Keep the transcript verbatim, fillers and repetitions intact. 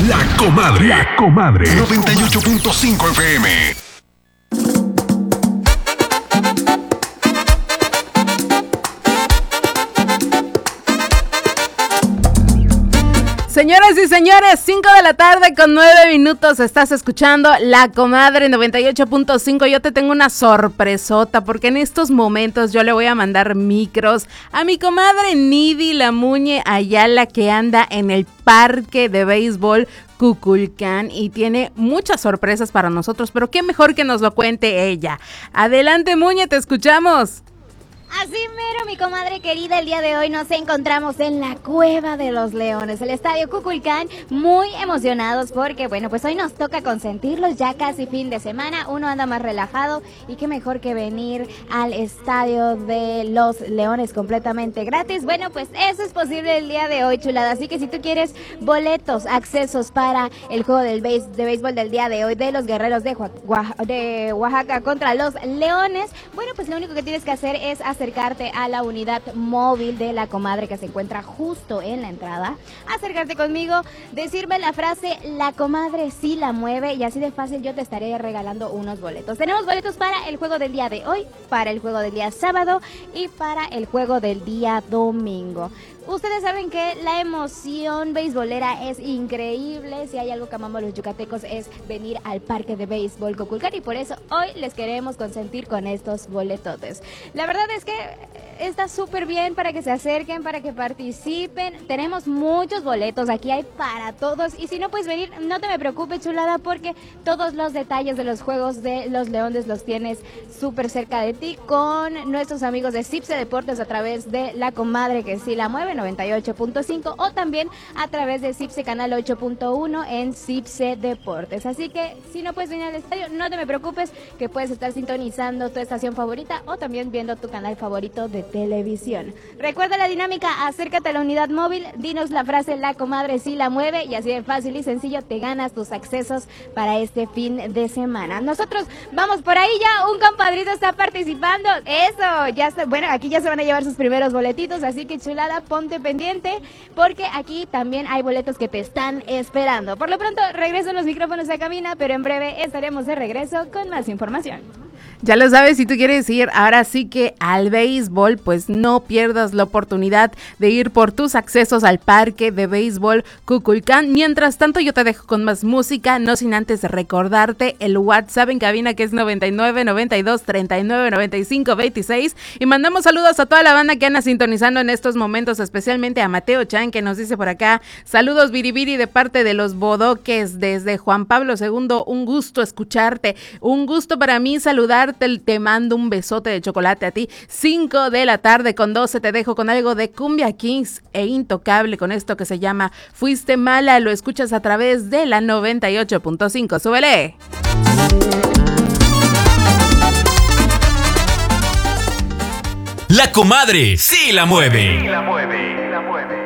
La Comadre. La Comadre. noventa y ocho punto cinco F M. Señoras y señores, cinco de la tarde con nueve minutos, estás escuchando La Comadre noventa y ocho punto cinco. Yo te tengo una sorpresota porque en estos momentos yo le voy a mandar micros a mi comadre Nidy La Muñe Ayala, que anda en el parque de béisbol Kukulcán y tiene muchas sorpresas para nosotros, pero qué mejor que nos lo cuente ella. Adelante, Muñe, te escuchamos. Así mero, mi comadre querida, el día de hoy nos encontramos en la Cueva de los Leones, el estadio Kukulcán, muy emocionados porque, bueno, pues hoy nos toca consentirlos, ya casi fin de semana, uno anda más relajado y qué mejor que venir al estadio de los Leones completamente gratis. Bueno, pues eso es posible el día de hoy, chulada, así que si tú quieres boletos, accesos para el juego del béis, de béisbol del día de hoy de los Guerreros de, de Oaxaca contra los Leones, bueno, pues lo único que tienes que hacer es hacer acercarte a la unidad móvil de La Comadre que se encuentra justo en la entrada, acercarte conmigo, decirme la frase La Comadre sí la mueve y así de fácil yo te estaré regalando unos boletos. Tenemos boletos para el juego del día de hoy, para el juego del día sábado y para el juego del día domingo. Ustedes saben que la emoción beisbolera es increíble. Si hay algo que amamos los yucatecos es venir al parque de béisbol Kukulcán y por eso hoy les queremos consentir con estos boletotes. La verdad es que está súper bien para que se acerquen, para que participen. Tenemos muchos boletos, aquí hay para todos y si no puedes venir, no te me preocupes, chulada, porque todos los detalles de los juegos de los Leones los tienes súper cerca de ti con nuestros amigos de Cipse Deportes a través de La Comadre que sí la mueve noventa y ocho punto cinco o también a través de Cipse Canal ocho punto uno en Cipse Deportes. Así que si no puedes venir al estadio, no te me preocupes, que puedes estar sintonizando tu estación favorita o también viendo tu canal favorito de televisión. Recuerda la dinámica, acércate a la unidad móvil, dinos la frase La Comadre sí la mueve y así de fácil y sencillo te ganas tus accesos para este fin de semana. Nosotros vamos por ahí ya, un compadrito está participando, eso, ya está, bueno, aquí ya se van a llevar sus primeros boletitos, así que chulada, ponte pendiente porque aquí también hay boletos que te están esperando. Por lo pronto regreso los micrófonos a cabina, pero en breve estaremos de regreso con más información. Ya lo sabes, si tú quieres ir ahora sí que al béisbol, pues no pierdas la oportunidad de ir por tus accesos al parque de béisbol Kukulcán. Mientras tanto, yo te dejo con más música, no sin antes recordarte el WhatsApp en cabina que es noventa y nueve, noventa y dos, treinta y nueve, noventa y cinco, veintiséis. Y mandamos saludos a toda la banda que anda sintonizando en estos momentos, especialmente a Mateo Chan, que nos dice por acá, saludos biribiri de parte de los Bodoques desde Juan Pablo segundo, un gusto escucharte, un gusto para mí saludarte, te mando un besote de chocolate a ti. Cinco de la tarde con doce, te dejo con algo de Cumbia Kings e Intocable con esto que se llama Fuiste Mala, lo escuchas a través de la noventa y ocho punto cinco, súbele. La Comadre sí la mueve. Sí la mueve, sí la mueve.